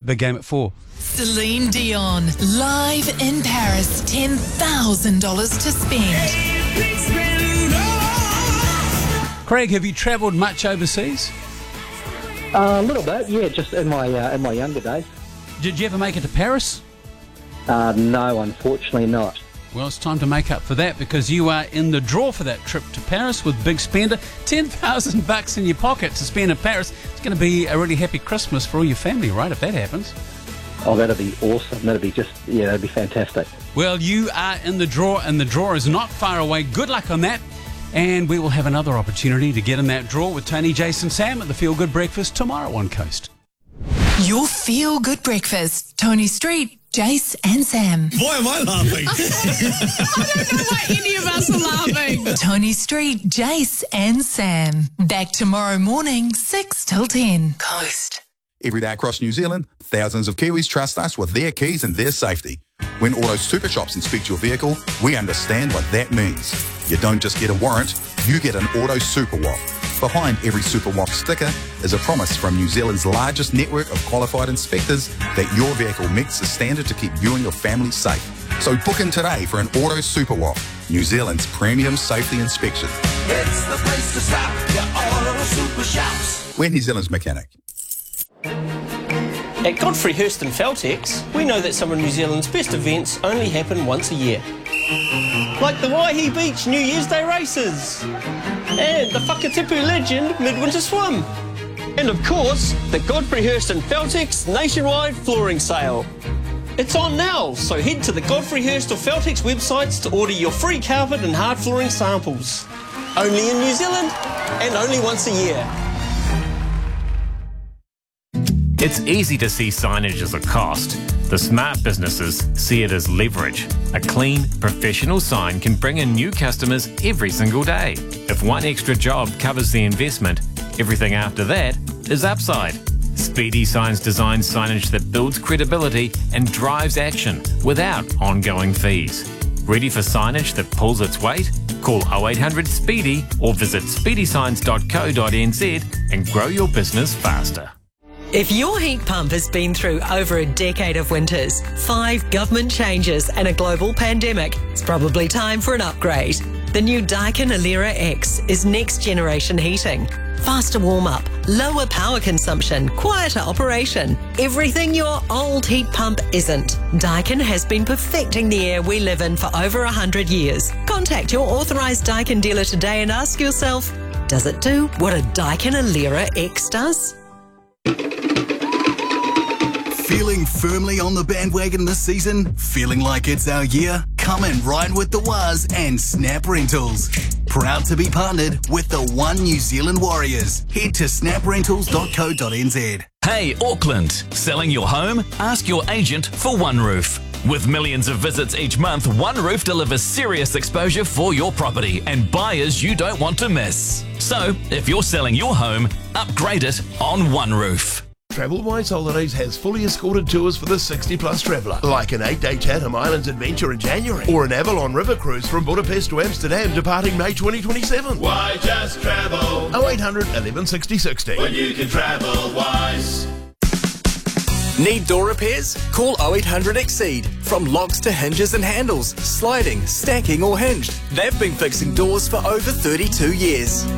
Big game at 4. Celine Dion, live in Paris, $10,000 to spend. Craig, have you travelled much overseas? A little bit, yeah, just in my younger days. Did you ever make it to Paris? No, unfortunately not. Well, it's time to make up for that because you are in the draw for that trip to Paris with Big Spender. $10,000 in your pocket to spend in Paris. It's going to be a really happy Christmas for all your family, right, if that happens? Oh, that'd be awesome. That'd be that'd be fantastic. Well, you are in the draw, and the draw is not far away. Good luck on that. And we will have another opportunity to get in that draw with Tony, Jason, Sam at the Feel Good Breakfast tomorrow on Coast. Your Feel Good Breakfast. Tony Street, Jace and Sam. Why am I laughing? I don't know why any of us are laughing. Tony Street, Jace and Sam. Back tomorrow morning, 6 till 10. Coast. Every day across New Zealand, thousands of Kiwis trust us with their keys and their safety. When Auto Super Shops inspect your vehicle, we understand what that means. You don't just get a warrant, you get an Auto Super Wop. Behind every Super Wop sticker is a promise from New Zealand's largest network of qualified inspectors that your vehicle meets the standard to keep you and your family safe. So book in today for an Auto Super Wop, New Zealand's premium safety inspection. It's the place to stop, your Auto Super Shops. We're New Zealand's mechanic. At Godfrey Hirst and Feltex, we know that some of New Zealand's best events only happen once a year. Like the Waihi Beach New Year's Day races, and the Whakatipu Legend Midwinter Swim, and of course, the Godfrey Hirst and Feltex nationwide flooring sale. It's on now, so head to the Godfrey Hirst or Feltex websites to order your free carpet and hard flooring samples. Only in New Zealand, and only once a year. It's easy to see signage as a cost. The smart businesses see it as leverage. A clean, professional sign can bring in new customers every single day. If one extra job covers the investment, everything after that is upside. Speedy Signs designs signage that builds credibility and drives action without ongoing fees. Ready for signage that pulls its weight? Call 0800 SPEEDY or visit speedysigns.co.nz and grow your business faster. If your heat pump has been through over a decade of winters, 5 government changes and a global pandemic, it's probably time for an upgrade. The new Daikin Alera X is next generation heating. Faster warm-up, lower power consumption, quieter operation. Everything your old heat pump isn't. Daikin has been perfecting the air we live in for over 100 years. Contact your authorised Daikin dealer today and ask yourself, does it do what a Daikin Alera X does? Feeling firmly on the bandwagon this season? Feeling like it's our year? Come and ride with the Waz and Snap Rentals. Proud to be partnered with the One New Zealand Warriors. Head to snaprentals.co.nz. Hey, Auckland. Selling your home? Ask your agent for One Roof. With millions of visits each month, One Roof delivers serious exposure for your property and buyers you don't want to miss. So, if you're selling your home, upgrade it on One Roof. TravelWise Holidays has fully escorted tours for the 60-plus traveller, like an 8-day Chatham Islands adventure in January, or an Avalon River cruise from Budapest to Amsterdam departing May 2027. Why just travel? 0800 11 60 60. When you can travel wise. Need door repairs? Call 0800 Exceed. From locks to hinges and handles, sliding, stacking or hinged, they've been fixing doors for over 32 years.